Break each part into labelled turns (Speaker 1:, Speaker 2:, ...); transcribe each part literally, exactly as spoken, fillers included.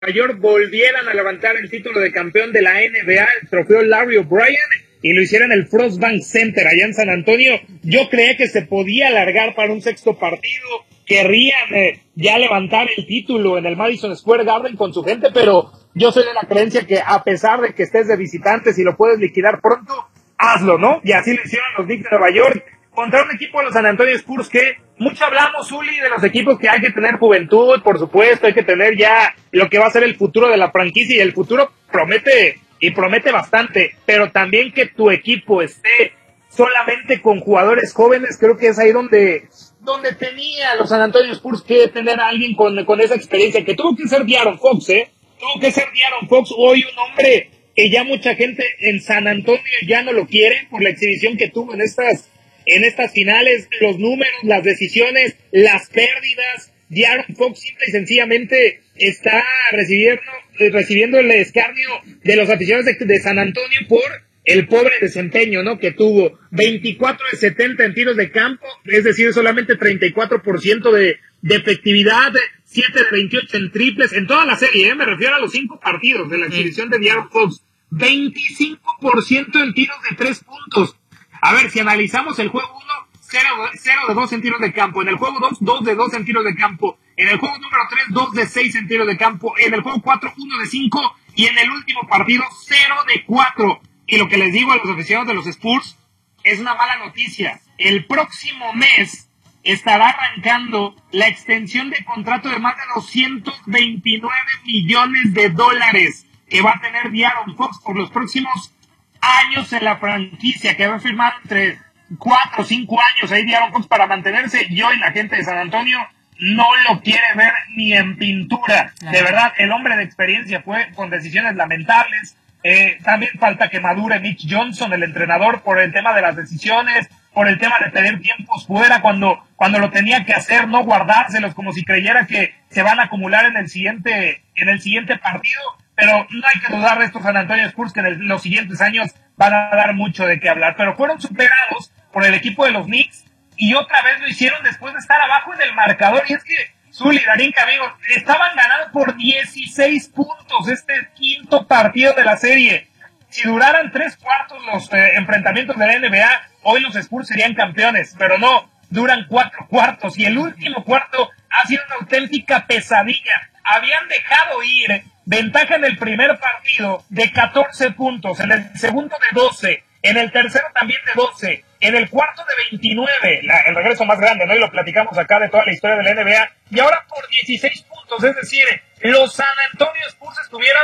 Speaker 1: York volvieran a levantar el título de campeón de la N B A, el trofeo Larry O'Brien, y lo hicieran en el Frost Bank Center allá en San Antonio. Yo creía que se podía alargar para un sexto partido, querrían eh, ya levantar el título en el Madison Square Garden con su gente, pero yo soy de la creencia que a pesar de que estés de visitante, si lo puedes liquidar pronto, hazlo, ¿no? Y así lo hicieron los Knicks de Nueva York contra un equipo de los San Antonio Spurs que mucho hablamos, Uli, de los equipos que hay que tener juventud, por supuesto, hay que tener ya lo que va a ser el futuro de la franquicia, y el futuro promete y promete bastante, pero también que tu equipo esté solamente con jugadores jóvenes, creo que es ahí donde donde tenía los San Antonio Spurs que tener a alguien con, con esa experiencia, que tuvo que ser De'Aaron Fox, ¿eh? Tuvo que ser De'Aaron Fox, hoy un hombre que ya mucha gente en San Antonio ya no lo quiere por la exhibición que tuvo en estas en estas finales, los números, las decisiones, las pérdidas. De'Aaron Fox simple y sencillamente está recibiendo, recibiendo el escarnio de los aficionados de, de San Antonio por el pobre desempeño, ¿no?, que tuvo. Veinticuatro de setenta en tiros de campo, es decir, solamente treinta y cuatro por ciento de, de efectividad, siete de veintiocho en triples, en toda la serie, ¿eh? Me refiero a los cinco partidos de la exhibición de De'Aaron Fox. veinticinco por ciento en tiros de tres puntos. A ver, si analizamos el juego uno, cero de dos en tiros de campo. En el juego dos, dos de dos en tiros de campo. En el juego número tres, dos de seis en tiros de campo. En el juego cuatro, uno de cinco. Y en el último partido, cero de cuatro. Y lo que les digo a los aficionados de los Spurs es una mala noticia. El próximo mes estará arrancando la extensión de contrato de más de doscientos veintinueve millones de dólares que va a tener De'Aaron Fox por los próximos años en la franquicia, que va a firmar entre cuatro o cinco años ahí De'Aaron Fox para mantenerse. Yo y la gente de San Antonio no lo quiere ver ni en pintura. De verdad, el hombre de experiencia fue con decisiones lamentables. Eh, también falta que madure Mitch Johnson, el entrenador, por el tema de las decisiones, por el tema de pedir tiempos fuera cuando, cuando lo tenía que hacer, no guardárselos como si creyera que se van a acumular en el siguiente, en el siguiente partido. Pero no hay que dudar de estos San Antonio Spurs que en el, los siguientes años van a dar mucho de qué hablar. Pero fueron superados por el equipo de los Knicks y otra vez lo hicieron después de estar abajo en el marcador. Y es que, Zuli, Darín, amigos, estaban ganando por dieciséis puntos este quinto partido de la serie. Si duraran tres cuartos los eh, enfrentamientos de la N B A, hoy los Spurs serían campeones, pero no, duran cuatro cuartos y el último cuarto ha sido una auténtica pesadilla. Habían dejado ir ventaja en el primer partido de catorce puntos, en el segundo de doce, en el tercero también de doce, en el cuarto de veintinueve, la, el regreso más grande, ¿no? Y lo platicamos acá de toda la historia de la N B A, y ahora por dieciséis puntos, es decir, los San Antonio Spurs estuvieron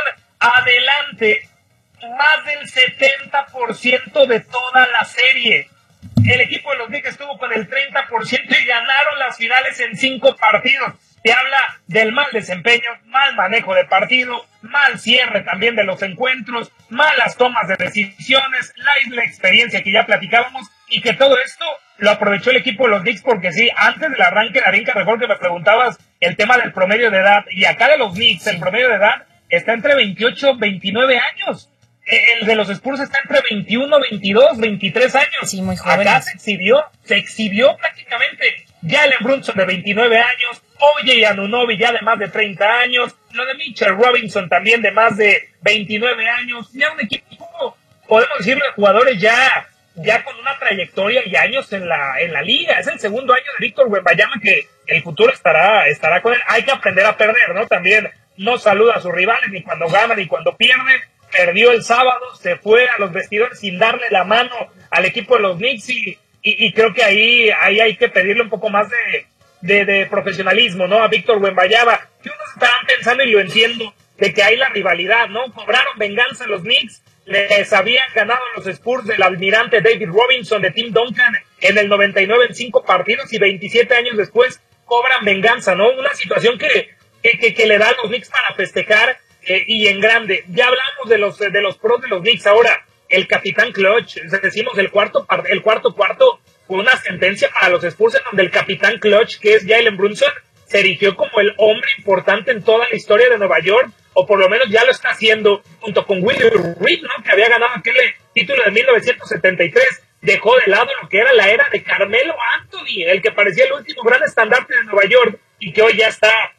Speaker 1: adelante más del setenta por ciento de toda la serie. El equipo de los Knicks estuvo con el treinta por ciento y ganaron las finales en cinco partidos. Te habla del mal desempeño, mal manejo de partido, mal cierre también de los encuentros, malas tomas de decisiones, la isla experiencia que ya platicábamos, y que todo esto lo aprovechó el equipo de los Knicks, porque sí, antes del arranque, Darín, que recuerdo que me preguntabas el tema del promedio de edad, y acá de los Knicks el promedio de edad está entre veintiocho y veintinueve años. El de los Spurs está entre veintiuno, veintidós, veintitrés años.
Speaker 2: Sí, muy jóvenes.
Speaker 1: Acá se exhibió, se exhibió prácticamente. Jalen Brunson de veintinueve años, O J Anunoby ya de más de treinta años, lo de Mitchell Robinson también de más de veintinueve años. Ya un equipo, podemos decirlo, de jugadores ya, ya con una trayectoria y años en la, en la liga. Es el segundo año de Víctor Wembanyama, que el futuro estará, estará con él. Hay que aprender a perder, ¿no? También no saluda a sus rivales ni cuando gana ni cuando pierde. Perdió el sábado, se fue a los vestidores sin darle la mano al equipo de los Knicks y, y, y creo que ahí, ahí hay que pedirle un poco más de, de, de profesionalismo, ¿no? A Víctor Wembanyama, que unos estaban pensando, y lo entiendo, de que hay la rivalidad, ¿no? Cobraron venganza en los Knicks, les habían ganado los Spurs del almirante David Robinson, de Tim Duncan, en el noventa y nueve en cinco partidos, y veintisiete años después cobran venganza, ¿no? Una situación que, que, que, que le da a los Knicks para festejar. Eh, y en grande. Ya hablamos de los de los pros de los Knicks. Ahora, el capitán Clutch, decimos el cuarto el cuarto cuarto, fue una sentencia para los Spurs en donde el capitán Clutch, que es Jalen Brunson, se erigió como el hombre importante en toda la historia de Nueva York, o por lo menos ya lo está haciendo, junto con Willie Reed, ¿no?, que había ganado aquel título de mil novecientos setenta y tres. Dejó de lado lo que era la era de Carmelo Anthony, el que parecía el último gran estandarte de Nueva York, y que hoy ya está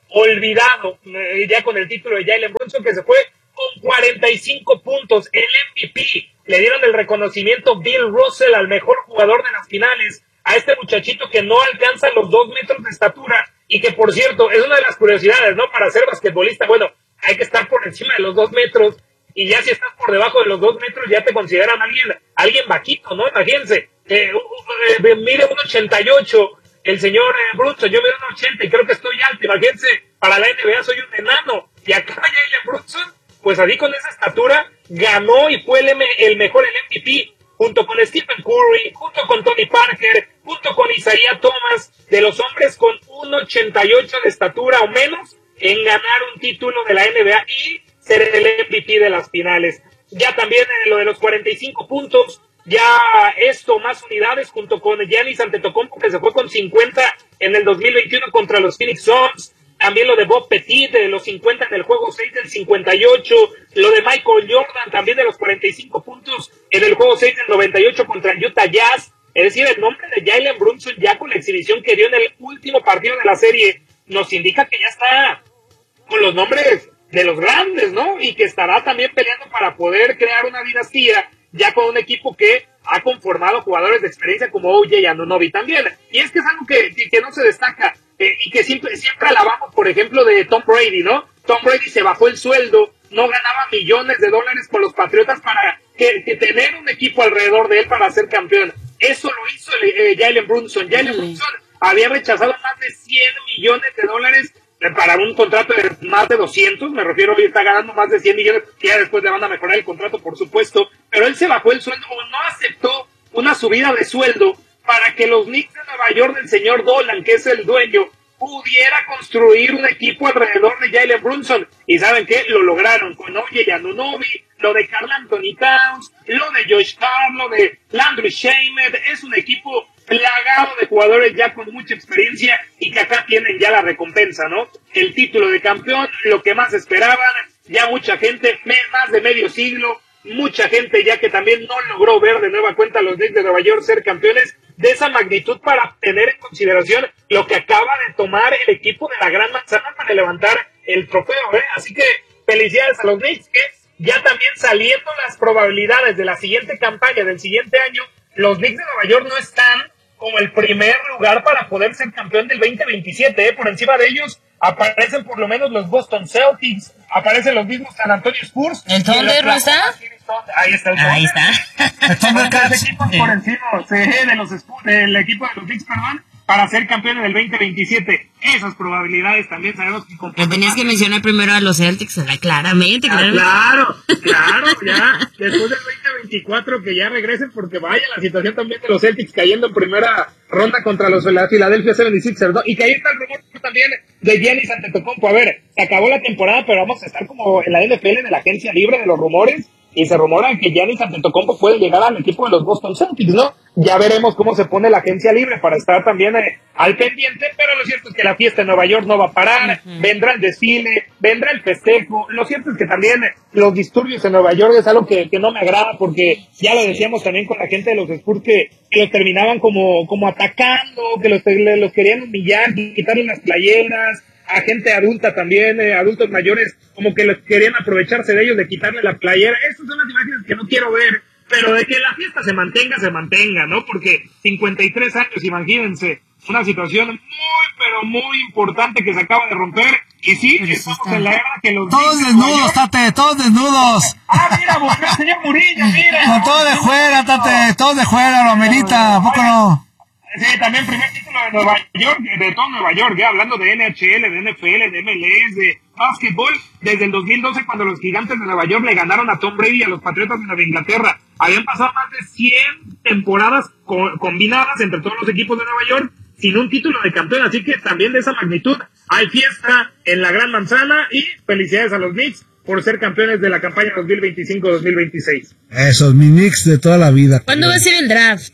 Speaker 1: olvidado eh, ya con el título de Jalen Brunson, que se fue con cuarenta y cinco puntos, el M V P. Le dieron el reconocimiento Bill Russell al mejor jugador de las finales, a este muchachito que no alcanza los dos metros de estatura, y que, por cierto, es una de las curiosidades, ¿no? Para ser basquetbolista, bueno, hay que estar por encima de los dos metros, y ya si estás por debajo de los dos metros, ya te consideran alguien, alguien vaquito, ¿no? Imagínense, eh, uh, eh, mide un ochenta y ocho, el señor eh, Brunson, yo mido un ochenta y creo que estoy alto, imagínense, para la N B A soy un enano, y acá Jalen Brunson, pues así con esa estatura, ganó y fue el, M- el mejor, el M V P, junto con Stephen Curry, junto con Tony Parker, junto con Isaiah Thomas, de los hombres con un ochenta y ocho de estatura o menos, en ganar un título de la N B A y ser el M V P de las finales. Ya también en lo de los cuarenta y cinco puntos, ya esto, más unidades, junto con Giannis Antetokounmpo, que se fue con cincuenta en el dos mil veintiuno contra los Phoenix Suns. También lo de Bob Petit, de los cincuenta en el juego seis del cincuenta y ocho. Lo de Michael Jordan, también de los cuarenta y cinco puntos en el juego seis del noventa y ocho contra el Utah Jazz. Es decir, el nombre de Jalen Brunson, ya con la exhibición que dio en el último partido de la serie, nos indica que ya está con los nombres de los grandes, ¿no? Y que estará también peleando para poder crear una dinastía, ya con un equipo que ha conformado jugadores de experiencia como O J Anunoby también. Y es que es algo que, que, que no se destaca, eh, y que siempre, siempre alabamos, por ejemplo, de Tom Brady, ¿no? Tom Brady se bajó el sueldo, no ganaba millones de dólares con los Patriotas para que, que tener un equipo alrededor de él para ser campeón. Eso lo hizo eh, Jalen Brunson. Jalen Brunson había rechazado más de cien millones de dólares para un contrato de más de doscientos, me refiero, hoy está ganando más de cien millones, que ya después le van a mejorar el contrato, por supuesto, pero él se bajó el sueldo o no aceptó una subida de sueldo para que los Knicks de Nueva York del señor Dolan, que es el dueño, pudiera construir un equipo alrededor de Jalen Brunson. ¿Y saben qué? Lo lograron con O J Anunoby, lo de Karl Anthony Towns, lo de Josh Hart, lo de Landry Shamet. Es un equipo plagado de jugadores ya con mucha experiencia y que acá tienen ya la recompensa, ¿no? El título de campeón, lo que más esperaban, ya mucha gente, más de medio siglo, mucha gente ya que también no logró ver de nueva cuenta a los Knicks de Nueva York ser campeones de esa magnitud para tener en consideración lo que acaba de tomar el equipo de la Gran Manzana para levantar el trofeo, ¿eh? Así que felicidades a los Knicks, que ya también saliendo las probabilidades de la siguiente campaña del siguiente año, los Knicks de Nueva York no están como el primer lugar para poder ser campeón del veinte veintisiete, ¿eh? Por encima de ellos aparecen por lo menos los Boston Celtics, aparecen los mismos San Antonio Spurs.
Speaker 2: ¿El Thunder no está?
Speaker 1: Ahí está el Thunder.
Speaker 2: Ahí está.
Speaker 1: El Thunder Cats. equipos por encima, sí, de los Spurs, del equipo de los Knicks, perdón, para ser campeones del veinte veintisiete. Esas probabilidades también sabemos que...
Speaker 2: Pero tenías que mencionar primero a los Celtics, claramente, claramente.
Speaker 1: Ah, claro, claro, ya, después del veinte veinticuatro que ya regresen, porque vaya la situación también de los Celtics cayendo en primera ronda contra los Philadelphia setenta y seis ers, ¿no? Y que ahí está el rumor también de Giannis Antetokounmpo. A ver, se acabó la temporada, pero vamos a estar como en la N F L de la agencia libre de los rumores, y se rumora que Giannis Antetokounmpo puede llegar al equipo de los Boston Celtics, ¿no? Ya veremos cómo se pone la agencia libre para estar también eh, al pendiente, pero lo cierto es que la fiesta en Nueva York no va a parar, uh-huh. Vendrá el desfile, vendrá el festejo. Lo cierto es que también eh, los disturbios en Nueva York es algo que, que no me agrada, porque ya lo decíamos también con la gente de los Spurs, que, que los terminaban como, como atacando, que los, los querían humillar, quitarle las playeras, a gente adulta también, eh, adultos mayores, como que les querían aprovecharse de ellos, de quitarle la playera. Esas son las imágenes que no quiero ver, pero de que la fiesta se mantenga, se mantenga, ¿no? Porque cincuenta y tres años, imagínense, una situación muy, pero muy importante que se acaba de romper. Y sí, estamos en la era que los...
Speaker 3: Todos desnudos, Tate, todos desnudos.
Speaker 1: Ah, mira, volvió el señor Murillo, mira.
Speaker 3: No, todos de fuera, Tate, todos de fuera, lo amerita, ¿a poco no?
Speaker 1: Sí, también primer título de Nueva York, de todo Nueva York, ¿eh? Hablando de N H L, de N F L, de M L S, de básquetbol, desde el dos mil doce, cuando los Gigantes de Nueva York le ganaron a Tom Brady y a los Patriotas de Nueva Inglaterra. Habían pasado más de cien temporadas co- combinadas entre todos los equipos de Nueva York sin un título de campeón, así que también de esa magnitud hay fiesta en la Gran Manzana, y felicidades a los Knicks por ser campeones de la campaña dos mil veinticinco dos mil veintiséis.
Speaker 3: Esos, mis Knicks de toda la vida.
Speaker 2: ¿Cuándo va a ser el draft?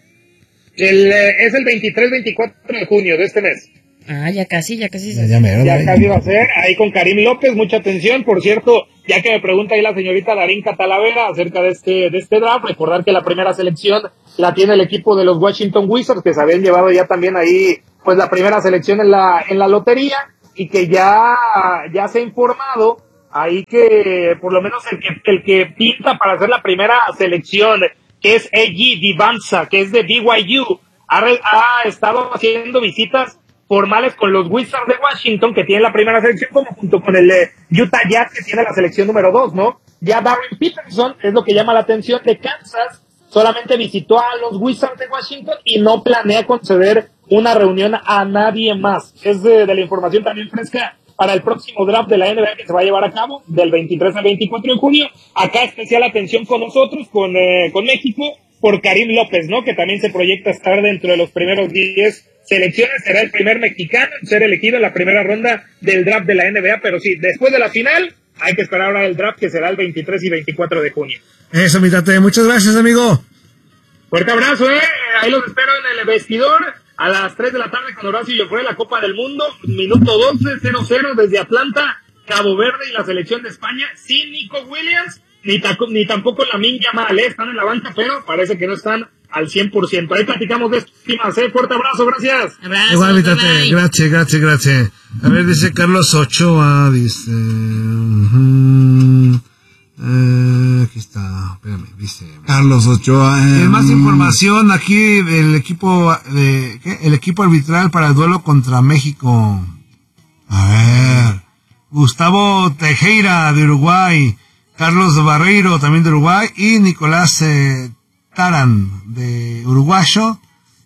Speaker 1: El, eh, es el veintitrés veinticuatro de junio de este mes.
Speaker 2: Ah, ya casi, ya casi.
Speaker 3: Ya, ya, mero,
Speaker 1: ya
Speaker 3: ya
Speaker 1: casi va a ser, ahí con Karim López, mucha atención. Por cierto, ya que me pregunta ahí la señorita Darinka Talavera acerca de este, de este draft, recordar que la primera selección la tiene el equipo de los Washington Wizards, que se habían llevado ya también ahí, pues la primera selección en la, en la lotería. y que ya, ya se ha informado ahí que por lo menos el que, el que pinta para hacer la primera selección, que es E G Divanza, que es de B Y U, ha, ha estado haciendo visitas formales con los Wizards de Washington, que tienen la primera selección, como junto con el eh, Utah Jazz, que tiene la selección número dos, ¿no? Ya Darren Peterson, es lo que llama la atención de Kansas, solamente visitó a los Wizards de Washington y no planea conceder una reunión a nadie más. Es de, de la información también fresca para el próximo draft de la N B A que se va a llevar a cabo del veintitrés al veinticuatro de junio. Acá especial atención con nosotros, con, eh, con México, por Karim López, ¿no? Que también se proyecta estar dentro de los primeros diez selecciones. Será el primer mexicano en ser elegido en la primera ronda del draft de la N B A, pero sí, después de la final hay que esperar ahora el draft, que será el veintitrés y veinticuatro de junio.
Speaker 3: Eso, mi tate. Muchas gracias, amigo.
Speaker 1: Fuerte abrazo, eh. Ahí los espero en el vestidor a las tres de la tarde con Horacio y yo, la Copa del Mundo, minuto doce, cero cero desde Atlanta, Cabo Verde y la selección de España, sin Nico Williams, ni, taco, ni tampoco Lamine Yamal, ¿eh? Están en la banca, pero parece que no están al cien por ciento. Ahí platicamos de esto y más, ¿eh? Fuerte abrazo, gracias.
Speaker 2: Abrazo,
Speaker 3: igual, mi tate. Gracias, gracias, gracias. A ver, dice Carlos Ochoa, dice... Uh-huh. Eh, aquí está, espérame, dice
Speaker 4: Carlos Ochoa.
Speaker 3: Eh, más información aquí del equipo de ¿qué? El equipo arbitral para el duelo contra México. A ver, Gustavo Tejera de Uruguay, Carlos Barreiro también de Uruguay y Nicolás eh, Taran de uruguayo,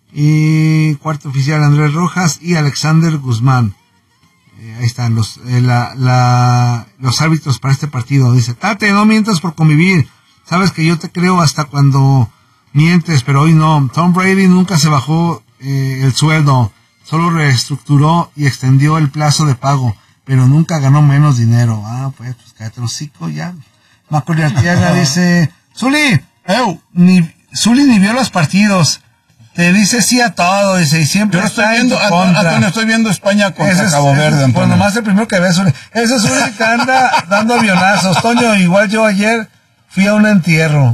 Speaker 3: y cuarto oficial Andrés Rojas y Alexander Guzmán. Eh, ahí están los eh, la, la, los árbitros para este partido. Dice, Tate, no mientas por convivir. Sabes que yo te creo hasta cuando mientes, pero hoy no. Tom Brady nunca se bajó eh, el sueldo. Solo reestructuró y extendió el plazo de pago, pero nunca ganó menos dinero. Ah, pues, pues cállate los hocico ya. Macaulay Arteaga dice, Zuli, eu, ni, Zuli ni vio los partidos. Te dice sí a todo, dice, y siempre
Speaker 4: yo estoy
Speaker 3: está
Speaker 4: viendo,
Speaker 3: en tu contra.
Speaker 4: Antonio, estoy viendo España contra
Speaker 3: es,
Speaker 4: Cabo Verde, Antonio.
Speaker 3: Pues nomás el primero que ves, Zuli. Ese es Zuli que anda dando avionazos. Toño, igual yo ayer fui a un entierro.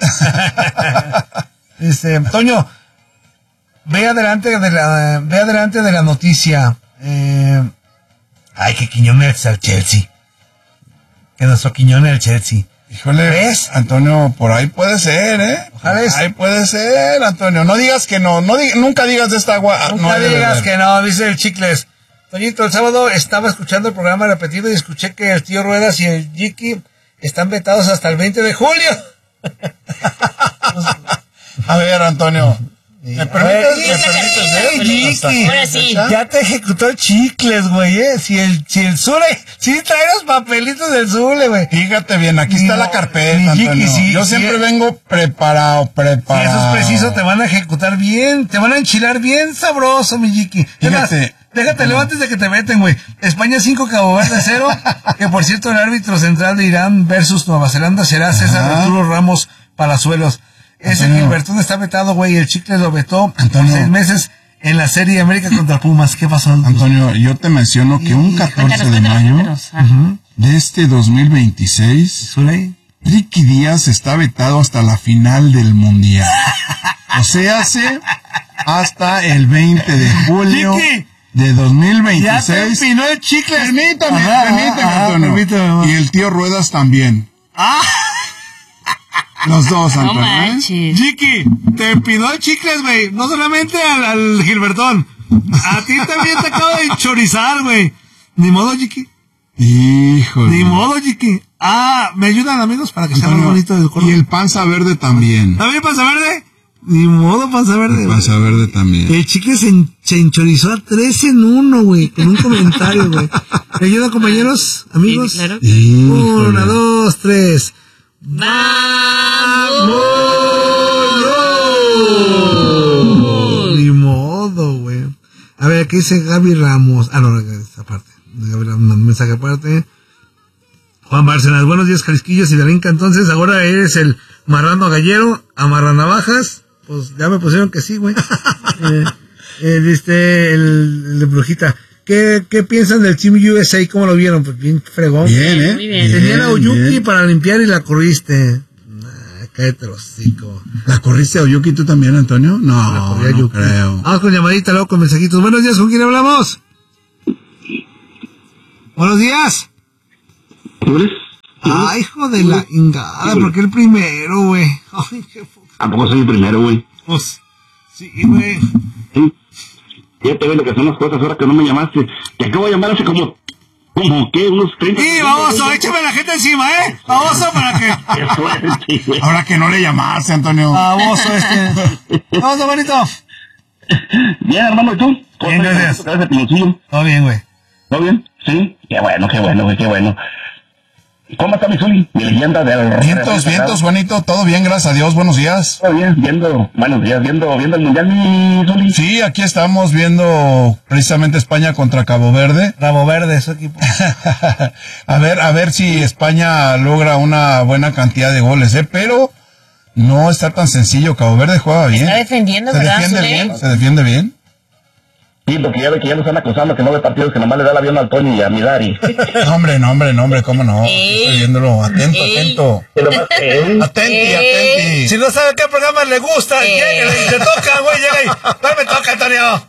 Speaker 3: Dice, Toño, ve adelante de la, ve adelante de la noticia. Eh, ay, que Quiñones al Chelsea. Que nuestro Quiñones al Chelsea.
Speaker 4: Híjole, ¿ves? Antonio, por ahí puede ser, ¿eh? Ojalá es. Ahí puede ser, Antonio. No digas que no, no diga, nunca digas de esta agua.
Speaker 3: Nunca
Speaker 4: no
Speaker 3: digas que no, dice el Chicles. Toñito, el sábado estaba escuchando el programa repetido y escuché que el tío Ruedas y el Jiki están vetados hasta el veinte de julio.
Speaker 4: A ver, Antonio.
Speaker 3: ¿Me permites?
Speaker 2: Ahora sí.
Speaker 3: Ya te ejecutó el Chicles, güey, eh. Si el, si el Zule, si trae los papelitos del Zule, güey.
Speaker 4: Fíjate bien, aquí está
Speaker 3: No,
Speaker 4: la carpeta,
Speaker 3: mi Jiki,
Speaker 4: Antonio.
Speaker 3: sí,
Speaker 4: Yo
Speaker 3: sí,
Speaker 4: siempre
Speaker 3: eh.
Speaker 4: vengo preparado, preparado.
Speaker 3: Si eso es preciso, te van a ejecutar bien, te van a enchilar bien sabroso, mi Jiki.
Speaker 4: Fíjate.
Speaker 3: Déjate, luego antes de que te meten, güey. España cinco, Cabo Verde cero. Que por cierto, el árbitro central de Irán versus Nueva Zelanda será César
Speaker 4: Ajá.
Speaker 3: Arturo Ramos Palazuelos. Ese
Speaker 4: Antonio.
Speaker 3: Gilbertón está vetado, güey. El Chicle lo vetó
Speaker 4: Antonio.
Speaker 3: seis meses en la Serie América contra Pumas. ¿Qué pasó?
Speaker 4: Antonio, yo te menciono que un catorce de mayo
Speaker 3: Uh-huh.
Speaker 4: de este dos mil veintiséis,
Speaker 3: ¿Zuley?
Speaker 4: Ricky Díaz está vetado hasta la final del Mundial. O sea, hace hasta el veinte de julio
Speaker 3: Ricky.
Speaker 4: de dos mil
Speaker 3: Ya
Speaker 4: veintiséis.
Speaker 3: te empinó el Chicle.
Speaker 4: Permítame,
Speaker 3: Ajá,
Speaker 4: permítame,
Speaker 3: ajá,
Speaker 4: Antonio.
Speaker 3: permítame.
Speaker 4: Y el tío Ruedas también.
Speaker 3: ¡Ah!
Speaker 4: Los dos,
Speaker 2: No
Speaker 4: Antonio. ¿eh?
Speaker 2: manches.
Speaker 3: Chiqui, te empinó el Chicles, güey. No solamente al, al Gilbertón. A ti también te acabo de chorizar, güey. Ni modo, Chiqui.
Speaker 4: Híjole.
Speaker 3: Ni modo, Chiqui. Ah, ¿me ayudan, amigos, para que sea más
Speaker 4: Antonio,
Speaker 3: bonito el color?
Speaker 4: y el panza verde también.
Speaker 3: ¿También panza verde? Ni modo, panza verde.
Speaker 4: El panza verde también.
Speaker 3: El Chiqui se, en- se enchorizó a tres en uno, güey. Con un comentario, güey. ¿Me ayudan, compañeros? Amigos.
Speaker 2: Sí, claro.
Speaker 4: Híjole.
Speaker 3: Una, dos, tres.
Speaker 2: ¡Vamos!
Speaker 3: Ni modo, güey. A ver, ¿qué dice Gaby Ramos? Ah, no, esta parte. Gaby Ramos, un mensaje aparte. Juan Bárcenas, buenos días, Jalisquillos y Darinka. Entonces, ahora eres el marrano gallero, amarranavajas. Pues ya me pusieron que sí, güey. eh, eh, este, el, el de Brujita. ¿Qué, ¿Qué piensan del Team U S A? ¿Cómo lo vieron? Pues bien fregón.
Speaker 4: Bien, ¿eh?
Speaker 2: Muy bien.
Speaker 3: Tenían a Oyuki
Speaker 4: bien.
Speaker 3: para limpiar y la corriste. Nah, cállate los hocico.
Speaker 4: ¿La corriste a Oyuki tú también, Antonio? No,
Speaker 3: La corría
Speaker 4: no
Speaker 3: Yuki.
Speaker 4: creo.
Speaker 3: Vamos con llamadita, luego con mensajitos. Buenos días, ¿con quién hablamos? Buenos días. Ay, hijo de la ingada, ¿por qué el primero, güey? Ay, qué poca.
Speaker 5: ¿A poco soy el primero, güey?
Speaker 3: Pues, sí, güey.
Speaker 5: Sí. Fíjate, güey, lo que son las cosas, ahora que no me llamaste. Te acabo de llamar hace como, como, ¿qué? Unos treinta...
Speaker 3: Sí, baboso, échame la gente encima, ¿eh? Baboso, ¿para qué?
Speaker 5: Qué suerte, güey.
Speaker 4: Ahora que no le llamaste, Antonio.
Speaker 3: Baboso este. Baboso, bonito.
Speaker 5: Bien, hermano, ¿y tú?
Speaker 3: Bien, gracias.
Speaker 5: ¿Cómo estás, Pinochillo?
Speaker 3: Todo bien, güey.
Speaker 5: ¿Todo bien? Sí. Qué bueno, qué bueno, güey, qué bueno. ¿Cómo está mi Zuli? Mi leyenda de...
Speaker 4: Vientos, vientos, Juanito, todo bien, gracias a Dios, buenos días.
Speaker 5: Todo bien, viendo, buenos días, viendo, viendo el Mundial, mi Zuli.
Speaker 4: Sí, aquí estamos viendo precisamente España contra Cabo Verde.
Speaker 3: Cabo Verde, ese equipo.
Speaker 4: a ver, a ver si España logra una buena cantidad de goles, ¿eh? Pero no está tan sencillo, Cabo Verde juega bien.
Speaker 2: Está defendiendo,
Speaker 4: se
Speaker 2: ¿verdad,
Speaker 4: defiende
Speaker 2: Zuli?
Speaker 4: bien, se defiende bien.
Speaker 5: Sí, porque ya ve que ya lo están acusando que no ve partidos, que nomás le da el avión al Tony y a mi Dari.
Speaker 4: No, hombre, no, hombre, no, hombre, cómo no.
Speaker 2: Ey.
Speaker 4: Estoy viéndolo, atento,
Speaker 2: Ey.
Speaker 4: atento.
Speaker 5: Que nomás, ¿eh?
Speaker 4: Atenti,
Speaker 2: Ey.
Speaker 4: atenti.
Speaker 3: Si no sabe qué programa le gusta,
Speaker 2: Eh.
Speaker 3: llega, le toca, güey, llega y... ¡No me toca, Antonio!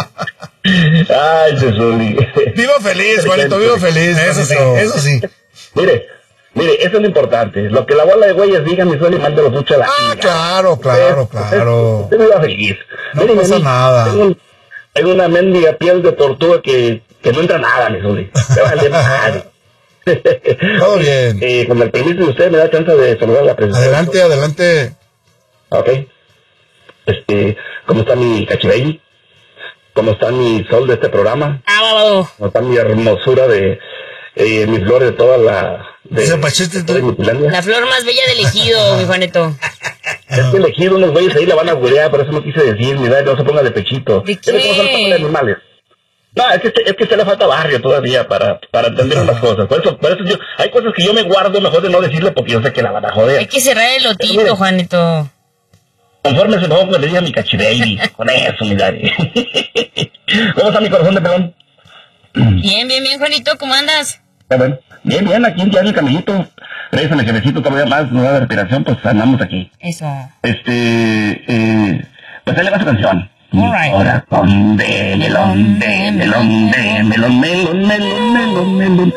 Speaker 5: Ay, ese Zuli.
Speaker 4: Vivo feliz, Juanito, vivo feliz.
Speaker 3: Eso sí,
Speaker 4: Juanito.
Speaker 3: eso sí.
Speaker 5: Mire, mire, eso es lo importante. Lo que la bola de güeyes diga, mi Zuli, mándelo mucho a la
Speaker 4: Ah,
Speaker 5: chinga.
Speaker 4: claro, claro, claro.
Speaker 5: Usted me va feliz.
Speaker 4: No
Speaker 5: Mire,
Speaker 4: pasa
Speaker 5: mi-
Speaker 4: nada.
Speaker 5: Tengo, un- tengo una mendiga piel de tortuga que, que no entra nada, mi Zuli. Me vale madre.
Speaker 4: Todo bien.
Speaker 5: Eh, con el permiso de usted, me da chance de saludar a la presidenta.
Speaker 4: Adelante, adelante.
Speaker 5: Ok. Este, ¿cómo está mi cachibaby? ¿Cómo está mi sol de este programa?
Speaker 2: Ah, babado.
Speaker 5: ¿Cómo está mi hermosura de eh, mis flores de toda la... De,
Speaker 3: Ese pachete,
Speaker 5: de toda
Speaker 3: tú.
Speaker 5: Mutilandia?
Speaker 2: La flor más bella del ejido, mi Juanito.
Speaker 5: Es que elegí unos güeyes ahí la van a güerear, por eso no quise decir, mira, no se ponga de pechito.
Speaker 2: ¿De
Speaker 5: ¿Qué le cómo son
Speaker 2: qué?
Speaker 5: los animales? No, es que, es que se le falta barrio todavía para, para entender unas cosas. Por eso, por eso yo, hay cosas que yo me guardo mejor de no decirle porque yo sé que la van a
Speaker 2: Hay
Speaker 5: joder.
Speaker 2: que cerrar el lotito, Juanito.
Speaker 5: Conforme se lo pongo, le dije a mi cachibaby, con eso, mi daddy. ¿Cómo está mi corazón de pelón?
Speaker 2: Bien, bien, bien, Juanito, ¿cómo andas?
Speaker 5: Ya bueno, bien, bien, aquí ya en el camellito. Gracias a mi jefecito todavía más, nueva de respiración, pues andamos aquí.
Speaker 2: Eso.
Speaker 5: Este, eh, pues ahí le va su canción.
Speaker 2: All right.
Speaker 5: Corazón de melón, de melón, de melón, melón, melón, melón, melón.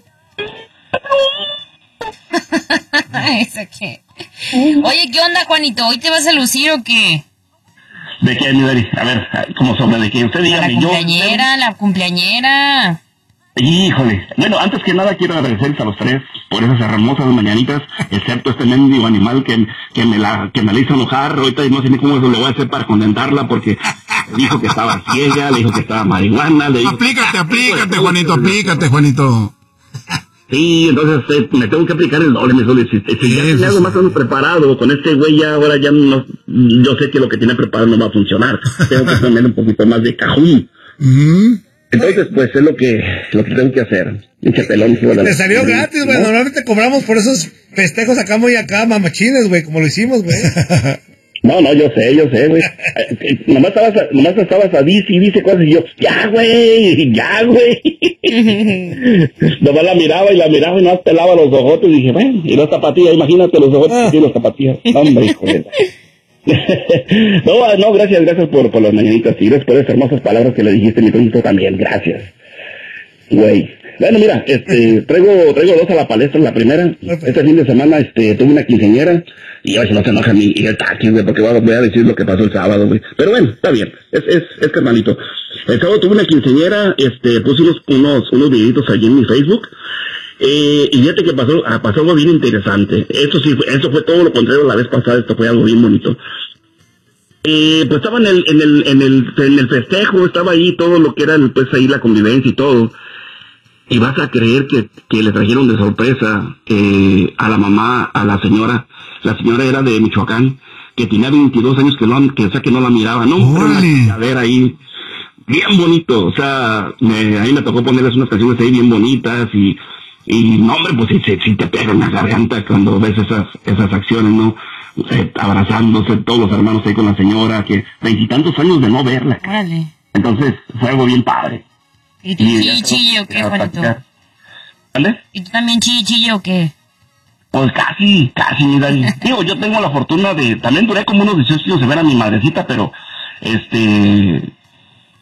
Speaker 2: ¿Eso qué? Oye, ¿qué onda, Juanito? ¿Hoy te vas a lucir o qué?
Speaker 5: ¿De qué, mi Dari? A ver, como sobre de que usted diga
Speaker 2: La
Speaker 5: que yo...
Speaker 2: cumpleañera, la cumpleañera.
Speaker 5: Híjole. Bueno, antes que nada quiero agradecerles a los tres por esas hermosas mañanitas, excepto este mendigo animal que, que me la que me la hizo enojar. Ahorita no sé ni cómo eso le voy a hacer para contentarla porque dijo que estaba ciega, le dijo que estaba marihuana, le dijo...
Speaker 4: Aplícate, aplícate, Juanito, aplícate, Juanito.
Speaker 5: Sí, entonces eh, me tengo que aplicar el doble, mi Zuli. Si, si
Speaker 4: Sí,
Speaker 5: ya
Speaker 4: sí,
Speaker 5: tenía algo
Speaker 4: sí.
Speaker 5: más o menos preparado, con este güey ya ahora ya no... Yo sé que lo que tiene preparado no va a funcionar. Tengo que poner un poquito más de cajún.
Speaker 4: Mm.
Speaker 5: Entonces, pues es lo que lo que tengo que hacer. Pinche pelón, hijo de la-
Speaker 3: Te salió gratis, güey.
Speaker 5: ¿No?
Speaker 3: Normalmente cobramos por esos festejos acá muy acá, mamachines, güey, como lo hicimos, güey.
Speaker 5: No, no, yo sé, yo sé, güey. Eh, eh, nomás estabas, a- nomás estabas a dice y dice cosas y yo, ya, güey, ya, güey. Nomás la miraba y la miraba y no pelaba los ojotes y dije, bueno, y las zapatillas, imagínate los ojotes y las zapatillas. No, hombre, hijo de... No, no, gracias, gracias por, por las mañanitas y gracias por esas hermosas palabras que le dijiste, mi tonito, también, gracias. Güey. Bueno, mira, este, traigo, traigo dos a la palestra. La primera, este fin de semana, este, tuve una quinceañera y a ver si no se enoja mi y el taxi, güey, porque voy a, voy a decir lo que pasó el sábado, güey. Pero bueno, está bien, es, es, es carnalito. El sábado tuve una quinceañera, este, puse unos, unos, unos videitos allí en mi Facebook. Eh, y fíjate que pasó, ah, pasó algo bien interesante. Eso sí, fue- eso fue todo lo contrario la vez pasada, esto fue algo bien bonito. Eh, pues estaba en el, en el, en el, en el festejo, estaba ahí todo lo que era, el, pues ahí la convivencia y todo. Y vas a creer que, que le trajeron de sorpresa eh, a la mamá, a la señora. La señora era de Michoacán, que tenía veintidós años que no, que, o sea, que no la miraba, ¿no? Pero una
Speaker 3: Órale.
Speaker 5: chingadera ahí, bien bonito, o sea, me, ahí me tocó ponerles unas canciones ahí bien bonitas y, y no, hombre, pues sí, sí, sí te pega en la garganta cuando ves esas, esas acciones, ¿no? Eh, abrazándose todos los hermanos ahí con la señora, que veintitantos años de no verla.
Speaker 2: Órale.
Speaker 5: Entonces, fue algo bien padre.
Speaker 2: ¿Y tú
Speaker 5: Y ya
Speaker 2: chille, chille o qué,
Speaker 5: a
Speaker 2: Juanito?
Speaker 5: platicar. ¿Vale?
Speaker 2: ¿Y tú también chille, chille o qué?
Speaker 5: Pues casi, casi, mi Dani. Digo, yo tengo la fortuna de... También duré como unos dieciocho años de ver a mi madrecita, pero... Este...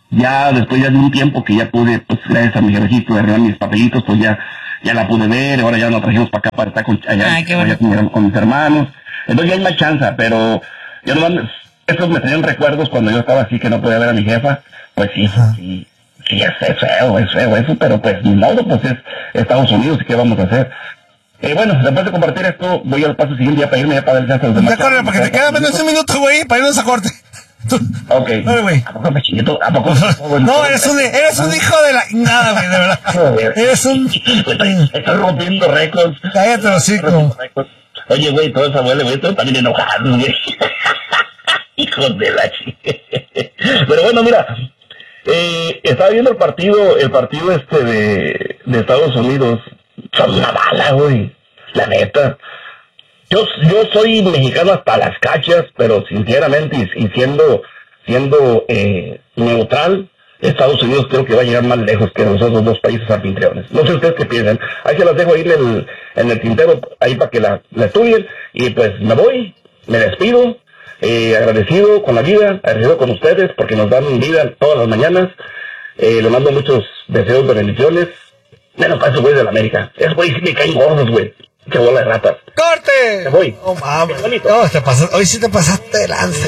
Speaker 5: ya después ya de un tiempo que ya pude, pues gracias a mi jefecito de arreglar mis papelitos, pues ya ya la pude ver, ahora ya nos trajimos para acá para estar con, allá,
Speaker 2: Ay, qué
Speaker 5: allá con, con mis hermanos, entonces ya hay más chance, pero yo no, estos me tenían recuerdos cuando yo estaba así que no podía ver a mi jefa, pues sí, sí, sí, es, es feo, es feo eso, pero pues ni modo, pues es Estados Unidos, ¿y qué vamos a hacer? Eh, bueno, después de compartir esto, voy al paso siguiente ya para irme, ya para ver si los demás.
Speaker 3: Ya corre, porque te queda menos de un minuto, güey, para irnos a corte. Tú-
Speaker 5: Ok.
Speaker 3: Dale, güey.
Speaker 5: ¿A poco me chingué todo? ¿A poco?
Speaker 3: No, eres un, eres un hijo de la... Nada, güey, de verdad. Eres un...
Speaker 5: Estoy, estoy rompiendo récords.
Speaker 3: Cállate los hocico.
Speaker 5: Rompiendo récords. Oye, güey, todo eso huele, güey, estoy también enojado, güey. Hijos de la chica. Pero bueno, mira, eh, estaba viendo el partido, el partido este de, de Estados Unidos. Son una bala, güey. La neta. Yo, yo soy mexicano hasta las cachas, pero sinceramente y, y siendo siendo eh, neutral, Estados Unidos creo que va a llegar más lejos que los otros dos países anfitriones. No sé ustedes qué piensan. Ahí se las dejo ahí en el, en el tintero, ahí para que la, la estudien. Y pues me voy, me despido, eh, agradecido con la vida, agradecido con ustedes porque nos dan vida todas las mañanas. Eh, les mando muchos deseos de bendiciones. Menos para esos güeyes de la América. Esos güeyes sí me caen gordos, güey. Qué bola de ratas.
Speaker 3: ¡Corte!
Speaker 5: Me voy.
Speaker 3: No mames.
Speaker 5: Qué bonito.
Speaker 3: No, te pasaste, hoy sí te pasaste de lanza.